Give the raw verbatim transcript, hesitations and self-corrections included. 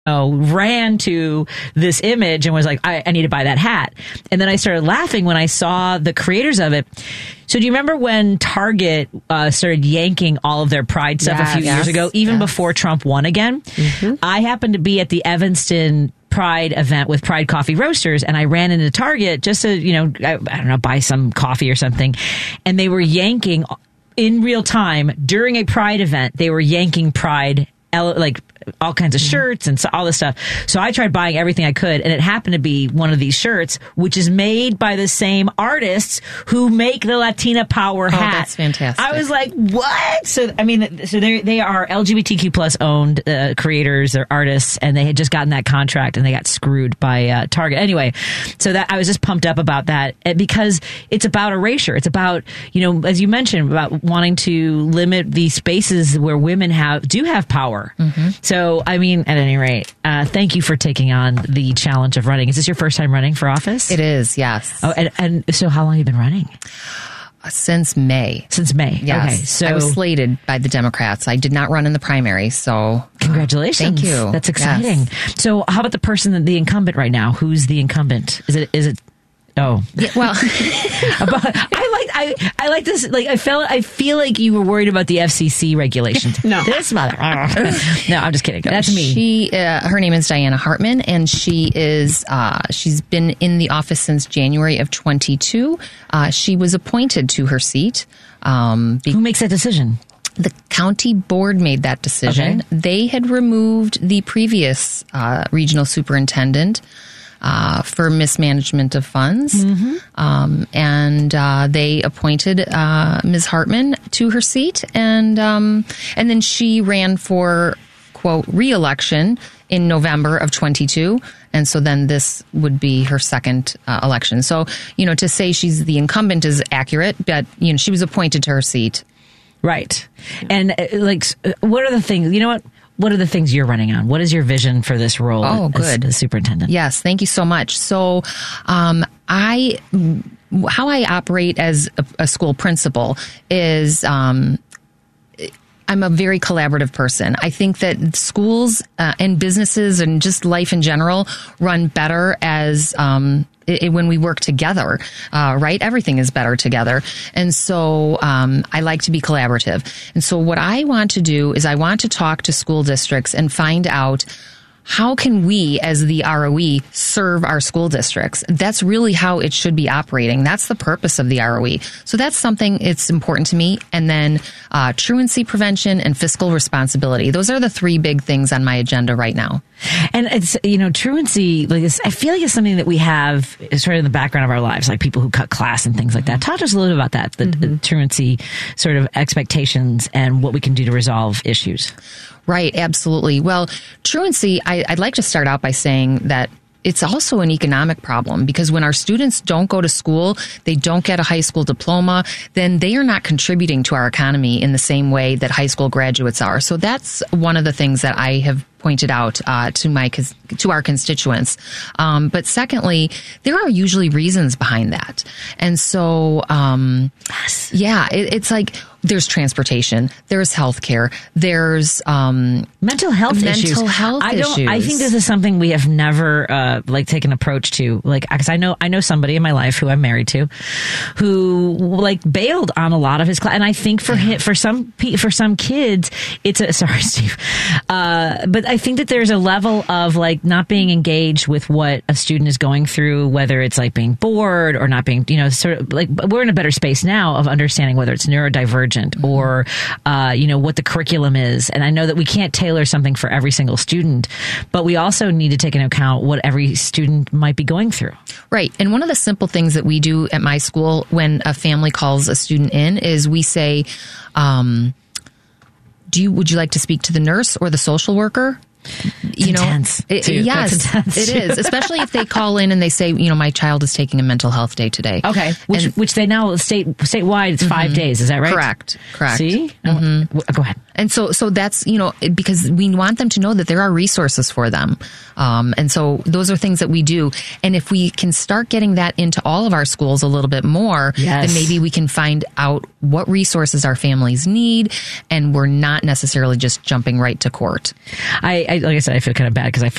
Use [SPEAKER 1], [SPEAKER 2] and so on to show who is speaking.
[SPEAKER 1] Oh, ran to this image and was like, I, I need to buy that hat. And then I started laughing when I saw the creators of it. So do you remember when Target uh, started yanking all of their Pride stuff
[SPEAKER 2] yes,
[SPEAKER 1] a few
[SPEAKER 2] yes,
[SPEAKER 1] years ago, even
[SPEAKER 2] yes.
[SPEAKER 1] before Trump won again? Mm-hmm. I happened to be at the Evanston Pride event with Pride Coffee Roasters, and I ran into Target just to, you know, I, I don't know, buy some coffee or something. And they were yanking in real time during a Pride event. They were yanking Pride, like all kinds of shirts and so, all this stuff. So I tried buying everything I could, and it happened to be one of these shirts, which is made by the same artists who make the Latina Power
[SPEAKER 2] oh,
[SPEAKER 1] hat.
[SPEAKER 2] That's fantastic.
[SPEAKER 1] I was like, what? So, I mean, so they they are L G B T Q plus owned uh, creators or artists, and they had just gotten that contract, and they got screwed by uh, Target. Anyway, so that I was just pumped up about that because it's about erasure. It's about, you know, as you mentioned, about wanting to limit the spaces where women have do have power. Mm-hmm. So, I mean, at any rate, uh, thank you for taking on the challenge of running. Is this your first time running for office?
[SPEAKER 2] It is, yes.
[SPEAKER 1] Oh, and, and so how long have you been running?
[SPEAKER 2] Uh, since May.
[SPEAKER 1] Since May.
[SPEAKER 2] Yes.
[SPEAKER 1] Okay. So
[SPEAKER 2] I was slated by the Democrats. I did not run in the primary, so
[SPEAKER 1] congratulations.
[SPEAKER 2] Thank you.
[SPEAKER 1] That's exciting.
[SPEAKER 2] Yes.
[SPEAKER 1] So how about the person, the incumbent right now? Who's the incumbent? Is it, is it, Oh,
[SPEAKER 2] yeah, well,
[SPEAKER 1] but I like I I like this. Like I felt I feel like you were worried about the F C C regulations.
[SPEAKER 2] No,
[SPEAKER 1] this mother. No, I'm just kidding. That's me.
[SPEAKER 2] She, uh, her name is Diana Hartman, and she is uh, she's been in the office since January of twenty-two. Uh, she was appointed to her seat. Um,
[SPEAKER 1] be- Who makes that decision?
[SPEAKER 2] The county board made that decision.
[SPEAKER 1] Okay.
[SPEAKER 2] They had removed the previous uh, regional superintendent. Uh, for mismanagement of funds. Mm-hmm. Um, and uh, they appointed uh, Miz Hartman to her seat. And um, and then she ran for, quote, re-election in November of twenty-two. And so then this would be her second uh, election. So, you know, to say she's the incumbent is accurate, but, you know, she was appointed to her seat.
[SPEAKER 1] Right. And, uh, like, what are the things, you know what? What are the things you're running on? What is your vision for this role
[SPEAKER 2] oh,
[SPEAKER 1] as,
[SPEAKER 2] good.
[SPEAKER 1] as superintendent?
[SPEAKER 2] Yes, thank you so much. So um, I, how I operate as a, a school principal is um, I'm a very collaborative person. I think that schools uh, and businesses and just life in general run better as um, it, it, when we work together, uh, right? Everything is better together. And so um, I like to be collaborative. And so what I want to do is I want to talk to school districts and find out how can we, as the R O E, serve our school districts? That's really how it should be operating. That's the purpose of the R O E. So that's something it's important to me. And then uh, truancy prevention and fiscal responsibility. Those are the three big things on my agenda right now.
[SPEAKER 1] And it's, you know, truancy, like it's, I feel like it's something that we have sort of in the background of our lives, like people who cut class and things like that. Talk to us a little bit about that, the, mm-hmm. the truancy sort of expectations and what we can do to resolve issues.
[SPEAKER 2] Right, absolutely. Well, truancy, I, I'd like to start out by saying that it's also an economic problem because when our students don't go to school, they don't get a high school diploma, then they are not contributing to our economy in the same way that high school graduates are. So that's one of the things that I have pointed out uh, to my to our constituents. Um, but secondly, there are usually reasons behind that. And so, um, yes. yeah, it, it's like there's transportation, there's healthcare, there's um,
[SPEAKER 1] mental health
[SPEAKER 2] mental
[SPEAKER 1] issues.
[SPEAKER 2] Mental health
[SPEAKER 1] I don't.
[SPEAKER 2] issues.
[SPEAKER 1] I think this is something we have never uh, like taken approach to. Like, because I know I know somebody in my life who I'm married to, who like bailed on a lot of his class, and I think for him, for some for some kids, it's a sorry, Steve, uh, but I think that there's a level of like not being engaged with what a student is going through, whether it's like being bored or not being, you know, sort of like we're in a better space now of understanding whether it's neurodivergent mm-hmm. or, uh, you know, what the curriculum is. And I know that we can't tailor something for every single student, but we also need to take into account what every student might be going through.
[SPEAKER 2] Right. And one of the simple things that we do at my school when a family calls a student in is we say, um, do you, would you like to speak to the nurse or the social worker?
[SPEAKER 1] It's
[SPEAKER 2] you know,
[SPEAKER 1] intense.
[SPEAKER 2] It,
[SPEAKER 1] too.
[SPEAKER 2] yes,
[SPEAKER 1] intense
[SPEAKER 2] it
[SPEAKER 1] too.
[SPEAKER 2] is. Especially if they call in and they say, you know, my child is taking a mental health day today.
[SPEAKER 1] Okay, which
[SPEAKER 2] and,
[SPEAKER 1] which they now state statewide it's mm-hmm. five days. Is that right?
[SPEAKER 2] Correct. Correct.
[SPEAKER 1] See,
[SPEAKER 2] mm-hmm.
[SPEAKER 1] go ahead.
[SPEAKER 2] And so, so that's, you know, because we want them to know that there are resources for them. Um, and so those are things that we do. And if we can start getting that into all of our schools a little bit more,
[SPEAKER 1] yes.
[SPEAKER 2] then maybe we can find out what resources our families need. And we're not necessarily just jumping right to court.
[SPEAKER 1] I, I like I said, I feel kind of bad because I feel